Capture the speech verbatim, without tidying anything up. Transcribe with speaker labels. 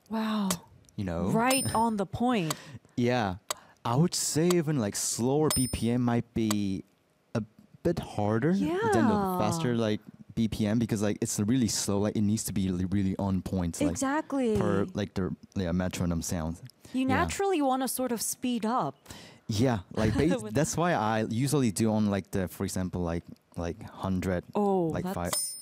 Speaker 1: Wow.
Speaker 2: You know,
Speaker 1: Right on the point.
Speaker 2: yeah, I would say even like slower B P M might be a bit harder than the
Speaker 1: Yeah.
Speaker 2: faster like B P M because like it's really slow. Like it needs to be really, really on point. Like
Speaker 1: Exactly.
Speaker 2: per like the yeah, metronome sound.
Speaker 1: You
Speaker 2: Yeah.
Speaker 1: naturally want to sort of speed up.
Speaker 2: Yeah, like ba-
Speaker 1: With-
Speaker 2: that's why I usually do on like the, for example, like like hundred,
Speaker 1: Oh,
Speaker 2: like
Speaker 1: that's
Speaker 2: five.